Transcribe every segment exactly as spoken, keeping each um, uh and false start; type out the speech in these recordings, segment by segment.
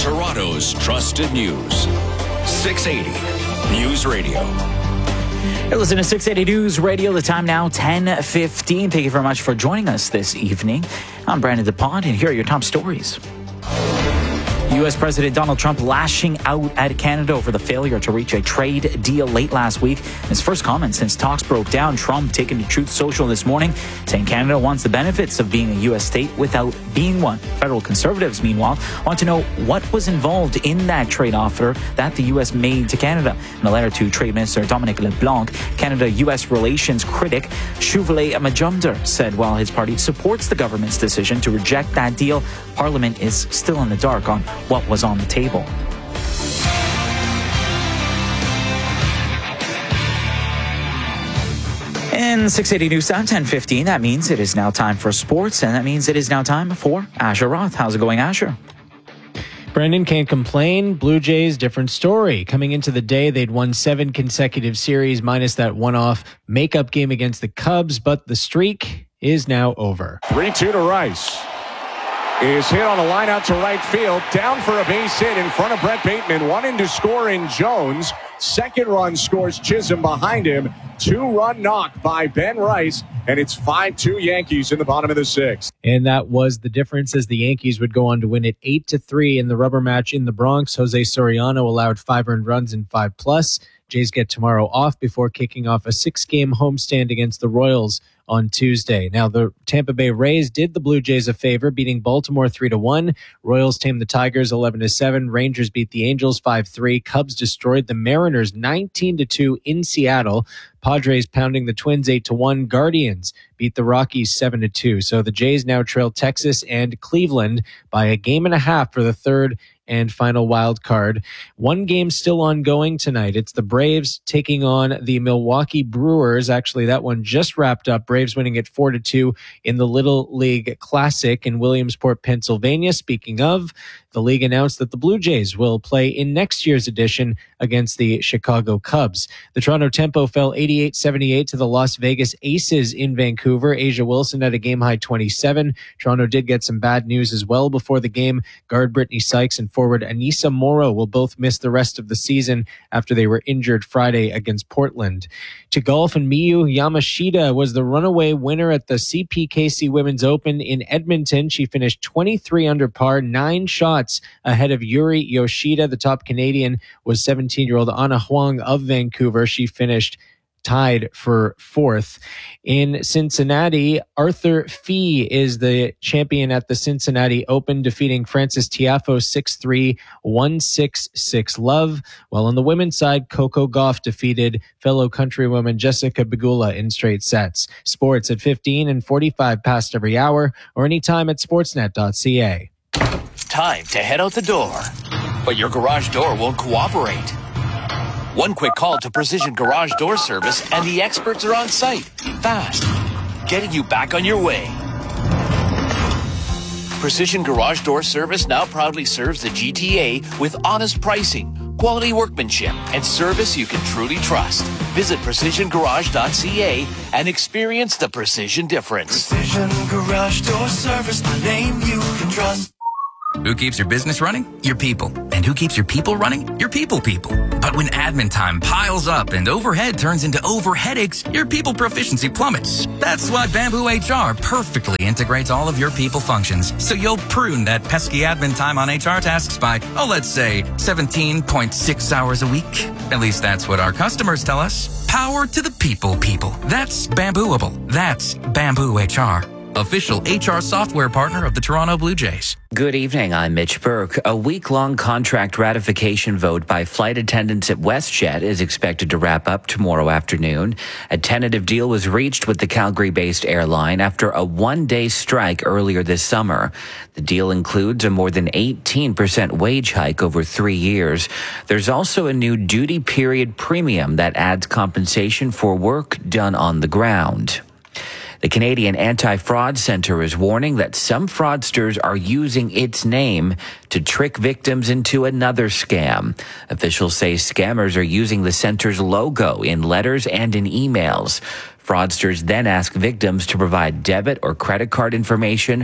Toronto's trusted news. six eighty News Radio. You're listening to six eighty News Radio. The time now, ten fifteen. Thank you very much for joining us this evening. I'm Brandon DuPont, and here are your top stories. U S President Donald Trump lashing out at Canada over the failure to reach a trade deal late last week. His first comment since talks broke down. Trump taking to Truth Social this morning, saying Canada wants the benefits of being a U S state without being one. Federal Conservatives, meanwhile, want to know what was involved in that trade offer that the U S made to Canada. In a letter to Trade Minister Dominic LeBlanc, Canada-U S relations critic Shuvale Majumdar said while his party supports the government's decision to reject that deal, Parliament is still in the dark on what was on the table. In six eighty News Time, ten fifteen, that means it is now time for sports, and that means it is now time for Asher Roth. How's it going, Asher? Brandon, can't complain. Blue Jays, different story. Coming into the day, they'd won seven consecutive series, minus that one-off makeup game against the Cubs, but the streak is now over. three two to Rice. Is hit on a line out to right field. Down for a base hit in front of Brett Bateman. One in to score in Jones. Second run scores Chisholm behind him. Two-run knock by Ben Rice. And it's five two Yankees in the bottom of the sixth. And that was the difference as the Yankees would go on to win it eight to three in the rubber match in the Bronx. Jose Soriano allowed five earned runs in five plus. Jays get tomorrow off before kicking off a six-game homestand against the Royals on Tuesday. Now, the Tampa Bay Rays did the Blue Jays a favor, beating Baltimore three to one. Royals tamed the Tigers eleven to seven. Rangers beat the Angels five three. Cubs destroyed the Mariners nineteen to two in Seattle. Padres pounding the Twins eight to one. Guardians beat the Rockies seven to two. So the Jays now trail Texas and Cleveland by a game and a half for the third and final wild card. One game still ongoing tonight. It's the Braves taking on the Milwaukee Brewers. Actually, that one just wrapped up. Braves winning it four to two in the Little League Classic in Williamsport, Pennsylvania. Speaking of, the league announced that the Blue Jays will play in next year's edition against the Chicago Cubs. The Toronto Tempo fell eighty-eight seventy-eight to the Las Vegas Aces in Vancouver. Asia Wilson at a game-high twenty-seven. Toronto did get some bad news as well before the game. Guard Brittany Sykes and forward Anissa Morrow will both miss the rest of the season after they were injured Friday against Portland. To golf, and Miyu Yamashita was the runaway winner at the C P K C Women's Open in Edmonton. She finished twenty-three under par, nine shots ahead of Yuri Yoshida. The top Canadian was seventeen-year-old Anna Huang of Vancouver. She finished tied for fourth. In Cincinnati, Arthur Fee is the champion at the Cincinnati Open, defeating Francis Tiafoe six three, one six six love. While on the women's side, Coco Gauff defeated fellow countrywoman Jessica Pegula in straight sets. Sports at fifteen and forty-five past every hour, or anytime at sportsnet dot c a. Time to head out the door, but your garage door won't cooperate. One quick call to Precision Garage Door Service and the experts are on site, fast, getting you back on your way. Precision Garage Door Service now proudly serves the G T A with honest pricing, quality workmanship, and service you can truly trust. Visit precision garage dot c a and experience the precision difference. Precision Garage Door Service, a name you can trust. Who keeps your business running? Your people. And who keeps your people running? Your people people. But when admin time piles up and overhead turns into over headaches, your people proficiency plummets. That's why Bamboo H R perfectly integrates all of your people functions, so you'll prune that pesky admin time on H R tasks by, oh, let's say seventeen point six hours a week. At least that's what our customers tell us. Power to the people people. That's Bambooable. That's Bamboo H R. Official H R software partner of the Toronto Blue Jays. Good evening, I'm Mitch Burke. A week-long contract ratification vote by flight attendants at WestJet is expected to wrap up tomorrow afternoon. A tentative deal was reached with the Calgary-based airline after a one-day strike earlier this summer. The deal includes a more than eighteen percent wage hike over three years. There's also a new duty period premium that adds compensation for work done on the ground. The Canadian Anti-Fraud Centre is warning that some fraudsters are using its name to trick victims into another scam. Officials say scammers are using the centre's logo in letters and in emails. Fraudsters then ask victims to provide debit or credit card information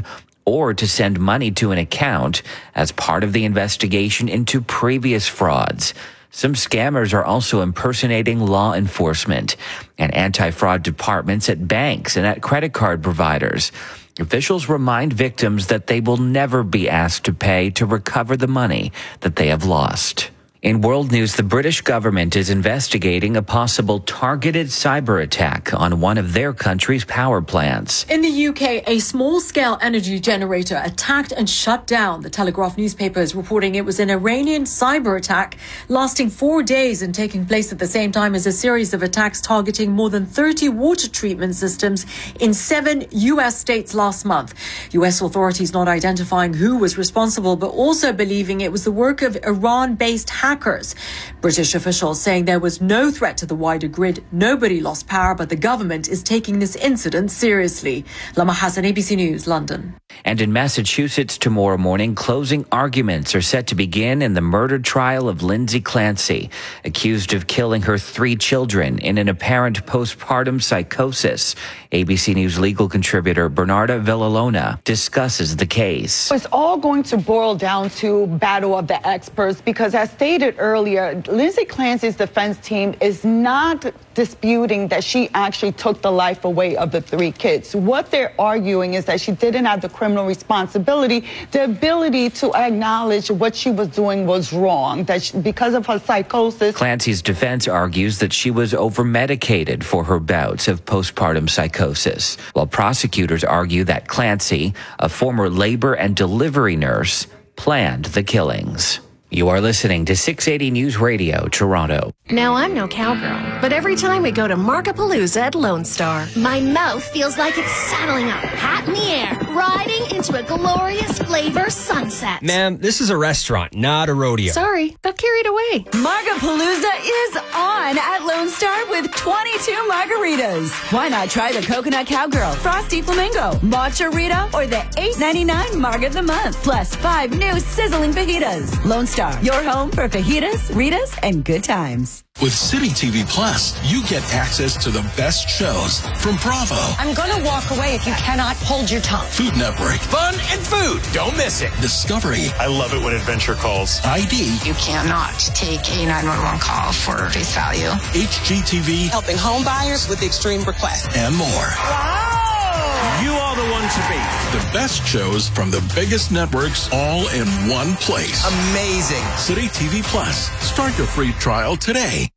or to send money to an account as part of the investigation into previous frauds. Some scammers are also impersonating law enforcement and anti-fraud departments at banks and at credit card providers. Officials remind victims that they will never be asked to pay to recover the money that they have lost. In world news, the British government is investigating a possible targeted cyber attack on one of their country's power plants. In the U K, a small-scale energy generator attacked and shut down. The Telegraph newspaper is reporting it was an Iranian cyber attack lasting four days and taking place at the same time as a series of attacks targeting more than thirty water treatment systems in seven U S states last month. U S authorities not identifying who was responsible, but also believing it was the work of Iran-based hackers. Hackers. British officials saying there was no threat to the wider grid. Nobody lost power, but the government is taking this incident seriously. Lama Hassan, A B C News, London. And in Massachusetts tomorrow morning, closing arguments are set to begin in the murder trial of Lindsay Clancy, accused of killing her three children in an apparent postpartum psychosis. A B C News legal contributor Bernarda Villalona discusses the case. It's all going to boil down to battle of the experts because, as stated earlier, Lindsay Clancy's defense team is not disputing that she actually took the life away of the three kids. What they're arguing is that she didn't have the criminal responsibility, the ability to acknowledge what she was doing was wrong, that she, because of her psychosis. Clancy's defense argues that she was over-medicated for her bouts of postpartum psychosis, while prosecutors argue that Clancy, a former labor and delivery nurse, planned the killings. You are listening to six eighty News Radio, Toronto. Now, I'm no cowgirl, but every time we go to Markapalooza at Lone Star, my mouth feels like it's saddling up, hot in the air, riding into a glorious flavor sunset. Ma'am, this is a restaurant, not a rodeo. Sorry, got carried away. Markapalooza is on at Lone Star with twenty-two margaritas. Why not try the Coconut Cowgirl, Frosty Flamingo, Matcha Rita, or the eight ninety-nine Marg of the Month, plus five new sizzling fajitas. Lone Star, your home for fajitas, Ritas, and good times. With City T V Plus, you get access to the best shows from Bravo. I'm going to walk away if you cannot hold your tongue. Food Network. Fun and food. Don't miss it. Discovery. I love it when adventure calls. I D. You cannot take a nine one one call for face value. H G T V. Helping home buyers with extreme requests. And more. Wow! You are the one to beat. The best shows from the biggest networks all in one place. Amazing. City T V Plus. Start your free trial today.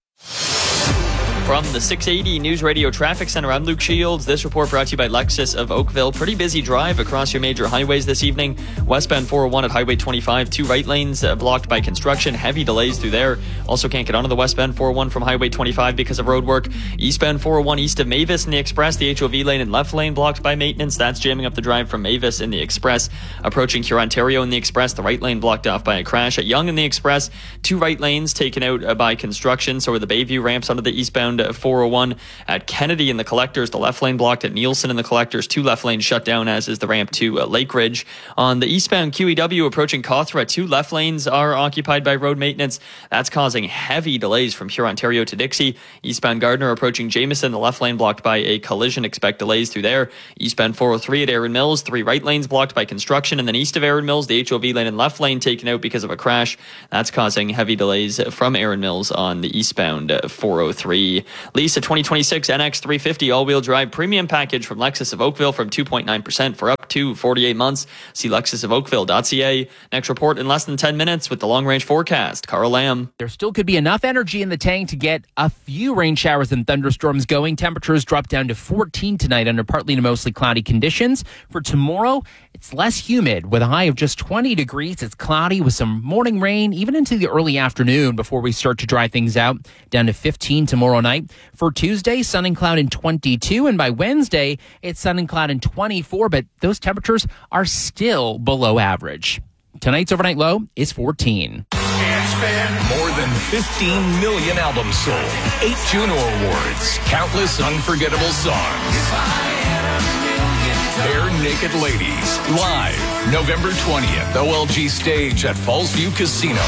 From the six eighty News Radio Traffic Center, I'm Luke Shields. This report brought to you by Lexus of Oakville. Pretty busy drive across your major highways this evening. Westbound four oh one at Highway twenty-five, two right lanes uh, blocked by construction. Heavy delays through there. Also can't get onto the westbound four oh one from Highway twenty-five because of road work. Eastbound four oh one east of Mavis in the Express. The H O V lane and left lane blocked by maintenance. That's jamming up the drive from Mavis in the Express. Approaching Hurontario in the Express. The right lane blocked off by a crash. At Yonge in the Express, two right lanes taken out uh, by construction. So are the Bayview ramps onto the eastbound uh, four oh one. At Kennedy in the Collectors, the left lane blocked. At Nielsen in the Collectors, two left lanes shut down, as is the ramp to uh, Lake Ridge. On the eastbound Q E W approaching Cawthra, two left lanes are occupied by road maintenance. That's causing heavy delays from Hurontario to Dixie. Eastbound Gardner approaching Jameson, the left lane blocked by a collision. Expect delays through there. Eastbound four oh three at Erin Mills, three right lanes blocked by construction. And then east of Erin Mills, the H O V lane and left lane taken out because of a crash. That's causing heavy delays from Erin Mills on the eastbound four oh three. Lisa, twenty twenty-six N X three fifty all-wheel drive premium package from Lexus of Oakville from two point nine percent for up to forty-eight months. See lexus of oakville dot c a. Next report in less than ten minutes with the long-range forecast. Carl Lamb. There still could be enough energy in the tank to get a few rain showers and thunderstorms going. Temperatures drop down to fourteen tonight under partly to mostly cloudy conditions. For tomorrow, it's less humid with a high of just twenty degrees. It's cloudy with some morning rain even into the early afternoon before we start to dry things out. Down to fifteen tomorrow night. For Tuesday, sun and cloud in twenty-two, and by Wednesday, it's sun and cloud in twenty-four, but those temperatures are still below average. Tonight's overnight low is fourteen. It's been more than fifteen million albums sold, eight Juno Awards, countless unforgettable songs. Bare Naked Ladies, live, November twentieth, O L G Stage at Fallsview Casino.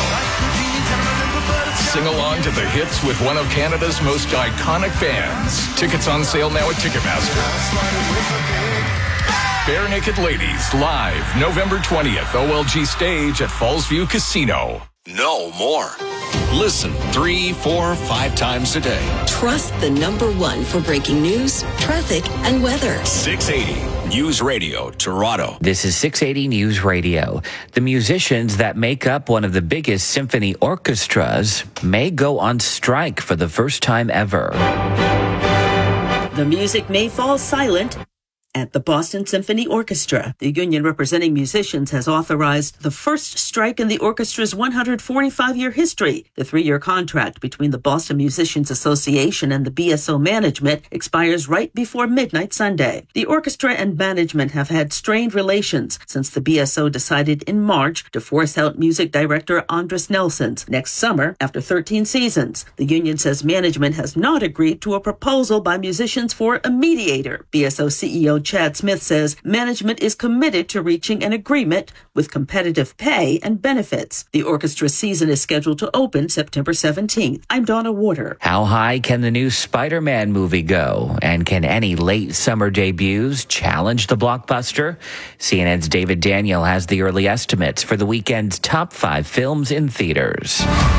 Sing along to the hits with one of Canada's most iconic bands. Tickets on sale now at Ticketmaster. Bare Naked Ladies, live November twentieth, O L G stage at Fallsview Casino. Know more. Listen three, four, five times a day. Trust the number one for breaking news, traffic, and weather. six eighty News Radio, Toronto. This is six eighty News Radio. The musicians that make up one of the biggest symphony orchestras may go on strike for the first time ever. The music may fall silent at the Boston Symphony Orchestra. The union representing musicians has authorized the first strike in the orchestra's one hundred forty-five year history. The three-year contract between the Boston Musicians Association and the B S O management expires right before midnight Sunday. The orchestra and management have had strained relations since the B S O decided in March to force out music director Andres Nelsons next summer after thirteen seasons. The union says management has not agreed to a proposal by musicians for a mediator. B S O C E O Chad Smith says management is committed to reaching an agreement with competitive pay and benefits. The orchestra season is scheduled to open September seventeenth. I'm Donna Warder. How high can the new Spider-Man movie go? And can any late summer debuts challenge the blockbuster? C N N's David Daniel has the early estimates for the weekend's top five films in theaters.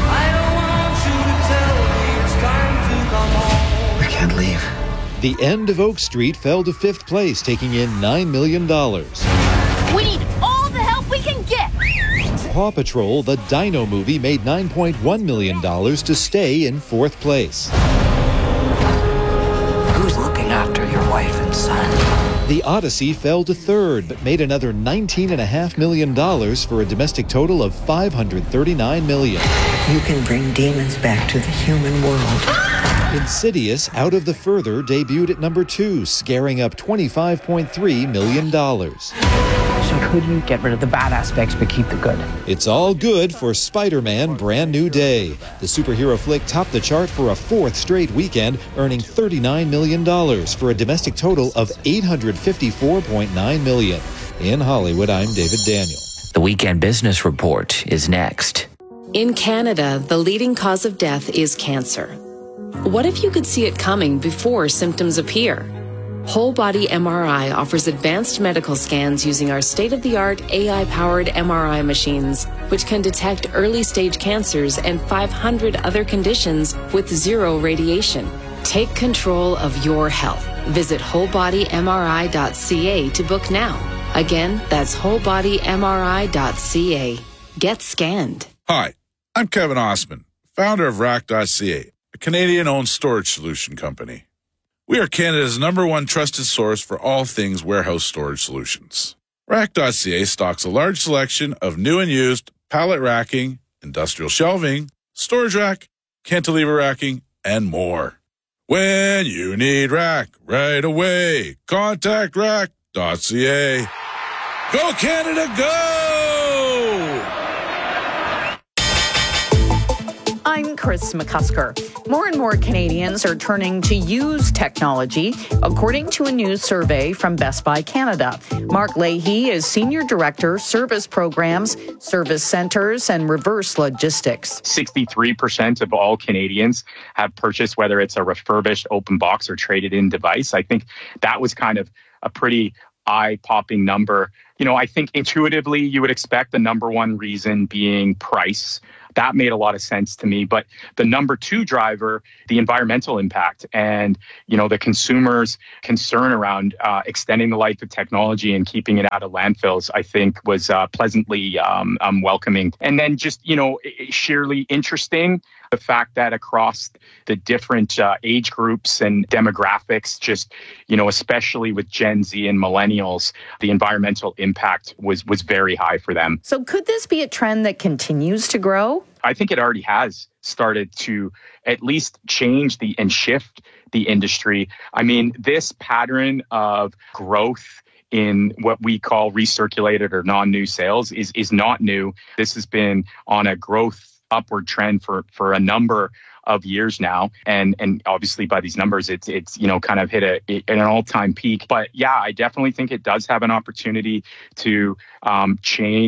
I can't leave. The End of Oak Street fell to fifth place, taking in nine million dollars. We need all the help we can get. Paw Patrol, the Dino movie, made nine point one million dollars to stay in fourth place. Who's looking after your wife and son? The Odyssey fell to third, but made another nineteen point five million dollars for a domestic total of five hundred thirty-nine million dollars. You can bring demons back to the human world. Insidious, Out of the Further, debuted at number two, scaring up twenty-five point three million dollars. So couldn't get rid of the bad aspects but keep the good. It's all good for Spider-Man Brand New Day. The superhero flick topped the chart for a fourth straight weekend, earning thirty-nine million dollars for a domestic total of eight hundred fifty-four point nine million dollars. In Hollywood, I'm David Daniel. The Weekend Business Report is next. In Canada, the leading cause of death is cancer. What if you could see it coming before symptoms appear? Whole Body M R I offers advanced medical scans using our state-of-the-art A I-powered M R I machines, which can detect early-stage cancers and five hundred other conditions with zero radiation. Take control of your health. Visit whole body M R I dot C A to book now. Again, that's whole body M R I dot C A. Get scanned. Hi, I'm Kevin Osman, founder of rack dot C A, a Canadian-owned storage solution company. We are Canada's number one trusted source for all things warehouse storage solutions. rack dot C A stocks a large selection of new and used pallet racking, industrial shelving, storage rack, cantilever racking, and more. When you need rack right away, contact rack dot C A. Go Canada, go! I'm Chris McCusker. More and more Canadians are turning to used technology, according to a new survey from Best Buy Canada. Mark Leahy is Senior Director, Service Programs, Service Centers, and Reverse Logistics. sixty-three percent of all Canadians have purchased, whether it's a refurbished open box or traded-in device. I think that was kind of a pretty eye-popping number. You know, I think intuitively you would expect the number one reason being price. That made a lot of sense to me. But the number two driver, the environmental impact and, you know, the consumer's concern around uh, extending the life of technology and keeping it out of landfills, I think was uh, pleasantly um, um, welcoming. And then just, you know, sheerly interesting, the fact that across the different uh, age groups and demographics, just, you know, especially with Gen Z and millennials, the environmental impact was was very high for them. So could this be a trend that continues to grow? I think it already has started to at least change the and shift the industry. I mean, this pattern of growth in what we call recirculated or non-new sales is is not new. This has been on a growth upward trend for for a number of years now, and and obviously by these numbers it's it's you know kind of hit a an all-time peak. But yeah, I definitely think it does have an opportunity to um, change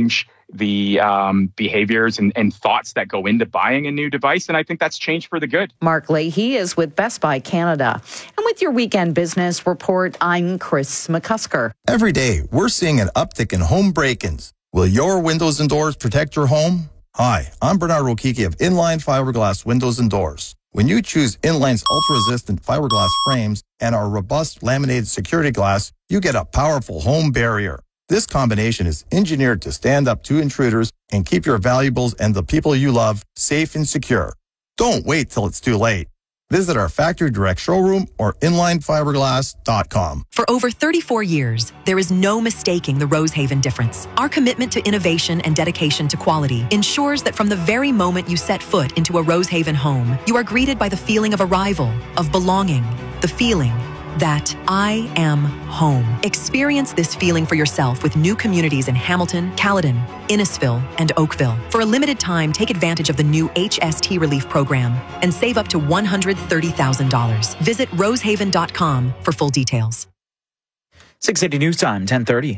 the um, behaviors and, and thoughts that go into buying a new device. And I think that's changed for the good. Mark Leahy is with Best Buy Canada. And with your weekend business report, I'm Chris McCusker. Every day, we're seeing an uptick in home break-ins. Will your windows and doors protect your home? Hi, I'm Bernard Rokiki of Inline Fiberglass Windows and Doors. When you choose Inline's ultra-resistant fiberglass frames and our robust laminated security glass, you get a powerful home barrier. This combination is engineered to stand up to intruders and keep your valuables and the people you love safe and secure. Don't wait till it's too late. Visit our factory direct showroom or inline fiberglass dot com. For over thirty-four years, there is no mistaking the Rosehaven difference. Our commitment to innovation and dedication to quality ensures that from the very moment you set foot into a Rosehaven home, you are greeted by the feeling of arrival, of belonging, the feeling that I am home. Experience this feeling for yourself with new communities in Hamilton, Caledon, Innisfil, and Oakville. For a limited time, take advantage of the new H S T Relief Program and save up to one hundred thirty thousand dollars. Visit rosehaven dot com for full details. six eighty News Time, ten thirty.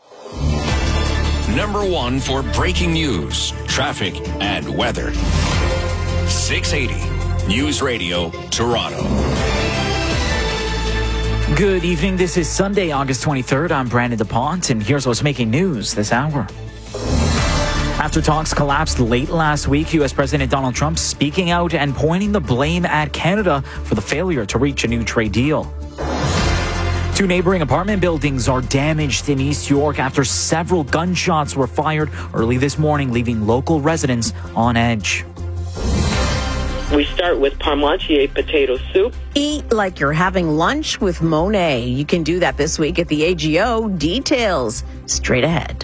Number one for breaking news, traffic, and weather. six eighty News Radio, Toronto. Good evening. This is Sunday, August twenty-third. I'm Brandon DuPont, and here's what's making news this hour. After talks collapsed late last week, U S President Donald Trump speaking out and pointing the blame at Canada for the failure to reach a new trade deal. Two neighboring apartment buildings are damaged in East York after several gunshots were fired early this morning, leaving local residents on edge. We start with parmentier potato soup. Eat like you're having lunch with Monet. You can do that this week at the A G O. Details straight ahead.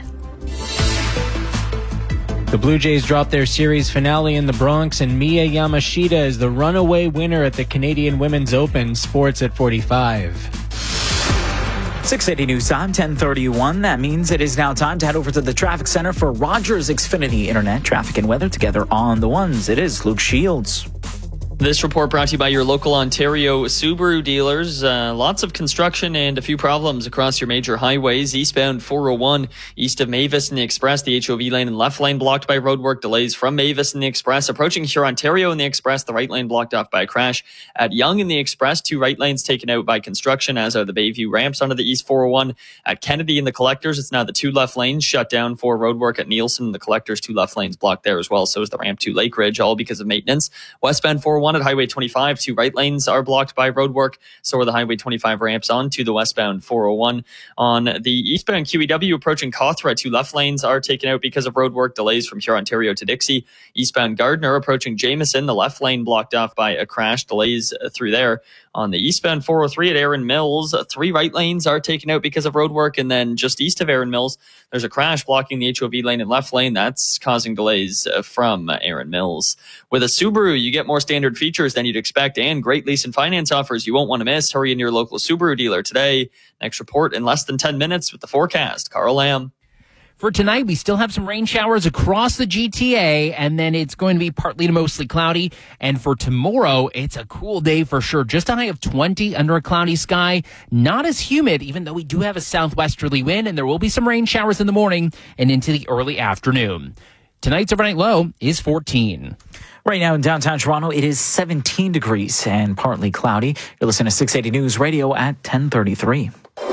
The Blue Jays dropped their series finale in the Bronx, and Mia Yamashita is the runaway winner at the Canadian Women's Open. Sports at forty-five. six eighty News Time, ten thirty-one. That means it is now time to head over to the traffic center for Rogers Xfinity Internet traffic and weather together on the ones. It is Luke Shields. This report brought to you by your local Ontario Subaru dealers. Uh, lots of construction and a few problems across your major highways. Eastbound four oh one, east of Mavis and the Express, the H O V lane and left lane blocked by roadwork. Delays from Mavis and the Express. Approaching Hurontario and the Express, the right lane blocked off by a crash. At Yonge and the Express, two right lanes taken out by construction, as are the Bayview ramps onto the East four oh one. At Kennedy and the Collectors, it's now the two left lanes shut down for roadwork. At Nielsen and the Collectors, two left lanes blocked there as well. So is the ramp to Lake Ridge, all because of maintenance. Westbound four oh one at Highway twenty-five, two right lanes are blocked by roadwork. So are the Highway twenty-five ramps onto the westbound four oh one. On the eastbound Q E W approaching Cawthra, two left lanes are taken out because of roadwork. Delays from Hurontario to Dixie. Eastbound Gardner approaching Jameson, the left lane blocked off by a crash. Delays through there. On the eastbound four oh three at Erin Mills, three right lanes are taken out because of roadwork. And then just east of Erin Mills, there's a crash blocking the H O V lane and left lane. That's causing delays from Erin Mills. With a Subaru, you get more standard features than you'd expect and great lease and finance offers you won't want to miss. Hurry in your local Subaru dealer today. Next report in less than ten minutes with the forecast. Carl Lamb. For tonight, we still have some rain showers across the G T A, and then it's going to be partly to mostly cloudy. And for tomorrow, it's a cool day for sure. Just a high of twenty under a cloudy sky. Not as humid, even though we do have a southwesterly wind, and there will be some rain showers in the morning and into the early afternoon. Tonight's overnight low is fourteen. Right now in downtown Toronto, it is seventeen degrees and partly cloudy. You're listening to six eighty News Radio at ten thirty-three.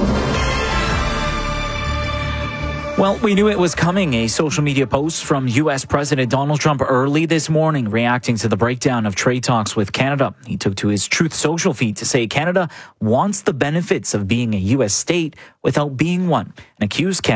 Well, we knew it was coming. A social media post from U S President Donald Trump early this morning reacting to the breakdown of trade talks with Canada. He took to his Truth Social feed to say Canada wants the benefits of being a U S state without being one and accused Canada